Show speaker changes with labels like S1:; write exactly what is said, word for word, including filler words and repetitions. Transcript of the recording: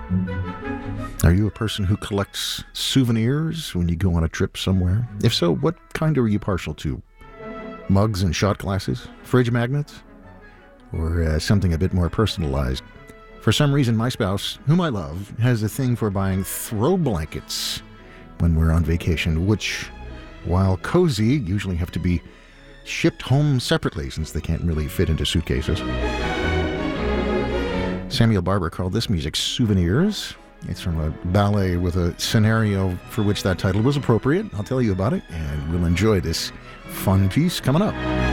S1: Are you a person who collects souvenirs when you go on a trip somewhere? If so, what kind are you partial to? Mugs and shot glasses? Fridge magnets? Or uh, something a bit more personalized? For some reason, my spouse, whom I love, has a thing for buying throw blankets when we're on vacation, which, while cozy, usually have to be shipped home separately since they can't really fit into suitcases. Samuel Barber called this music Souvenirs. It's from a ballet with a scenario for which that title was appropriate. I'll tell you about it, and we'll enjoy this fun piece coming up.